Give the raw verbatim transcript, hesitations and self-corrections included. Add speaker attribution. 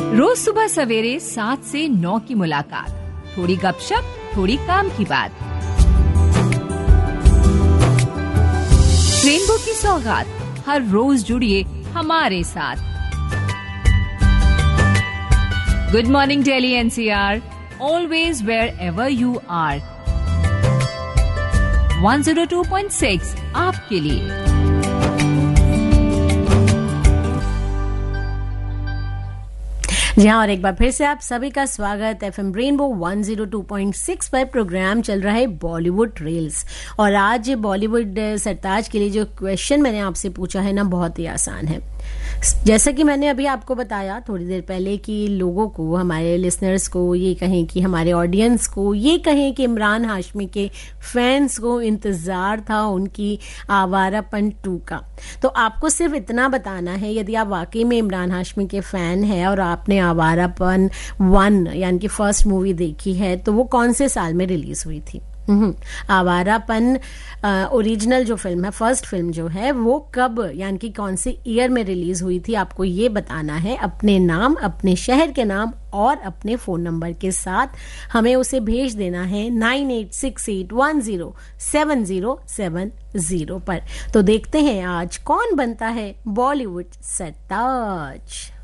Speaker 1: रोज सुबह सवेरे सात से नौ की मुलाकात, थोड़ी गपशप, थोड़ी काम की बात। रेनबो की सौगात, हर रोज जुड़िए हमारे साथ। Good morning Delhi NCR, always wear ever you are. One zero two point six आपके लिए।
Speaker 2: जी हाँ, और एक बार फिर से आप सभी का स्वागत। FM rainbow one zero two point six पर प्रोग्राम चल रहा है बॉलीवुड रील्स। और आज बॉलीवुड सरताज के लिए जो क्वेश्चन मैंने आपसे पूछा है ना, बहुत ही आसान है। जैसा कि मैंने अभी आपको बताया थोड़ी देर पहले कि लोगों को, हमारे लिसनर्स को ये कहें कि हमारे ऑडियंस को ये कहें कि इमरान हाशमी के फैंस को इंतजार था उनकी आवारापन टू का। तो आपको सिर्फ इतना बताना है, यदि आप वाकई में इमरान हाशमी के फैन हैं और आपने आवारापन वन यानी कि फर्स्ट मूवी देखी है, तो वो कौन से साल में रिलीज हुई थी? आवारापन ओरिजिनल जो फिल्म है, फर्स्ट फिल्म जो है, वो कब यानी कि कौन से ईयर में रिलीज हुई थी, आपको ये बताना है। अपने नाम, अपने शहर के नाम और अपने फोन नंबर के साथ हमें उसे भेज देना है nine eight six eight one zero seven zero seven zero पर। तो देखते हैं आज कौन बनता है बॉलीवुड सरताज।